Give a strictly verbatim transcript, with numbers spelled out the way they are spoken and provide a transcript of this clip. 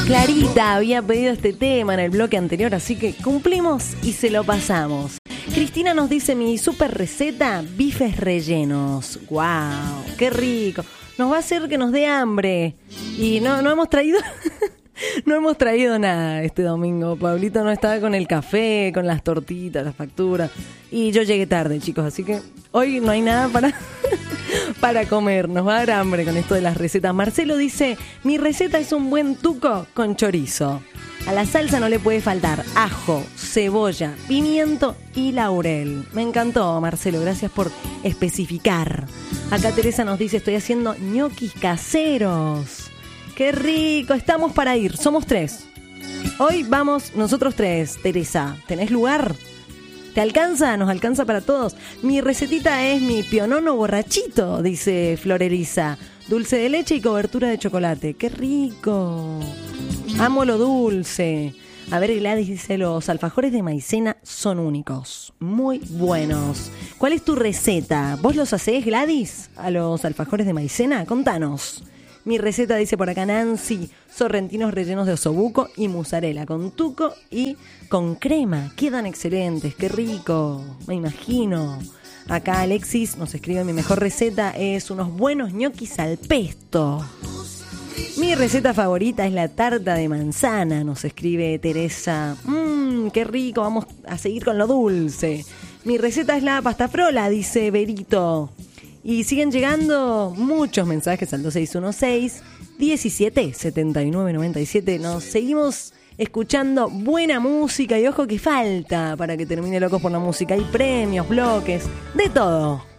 Clarita había pedido este tema en el bloque anterior, así que cumplimos y se lo pasamos. Cristina nos dice: mi super receta, bifes rellenos. ¡Wow! ¡Qué rico! Nos va a hacer que nos dé hambre. Y no, no hemos traído... No hemos traído nada este domingo. Pablito no estaba con el café, con las tortitas, las facturas. Y yo llegué tarde, chicos, así que hoy no hay nada para, para comer. Nos va a dar hambre con esto de las recetas. Marcelo dice: mi receta es un buen tuco con chorizo. A la salsa no le puede faltar ajo, cebolla, pimiento y laurel. Me encantó, Marcelo, gracias por especificar. Acá Teresa nos dice: estoy haciendo ñoquis caseros. ¡Qué rico! Estamos para ir, somos tres. Hoy vamos nosotros tres, Teresa. ¿Tenés lugar? ¿Te alcanza? ¿Nos alcanza para todos? Mi recetita es mi pionono borrachito, dice Florelisa. Dulce de leche y cobertura de chocolate. ¡Qué rico! Amo lo dulce. A ver, Gladys dice: los alfajores de maicena son únicos. Muy buenos. ¿Cuál es tu receta? ¿Vos los hacés, Gladys, a los alfajores de maicena? Contanos. Mi receta, dice por acá Nancy: sorrentinos rellenos de osobuco y mozzarella con tuco y con crema. Quedan excelentes, qué rico, me imagino. Acá Alexis nos escribe: mi mejor receta es unos buenos ñoquis al pesto. Mi receta favorita es la tarta de manzana, nos escribe Teresa. Mmm, qué rico, vamos a seguir con lo dulce. Mi receta es la pasta frola, dice Berito. Y siguen llegando muchos mensajes al dos seis uno seis, diecisiete, setenta y nueve, noventa y siete. Nos seguimos escuchando buena música y ojo que falta para que termine Locos por la Música. Hay premios, bloques, de todo.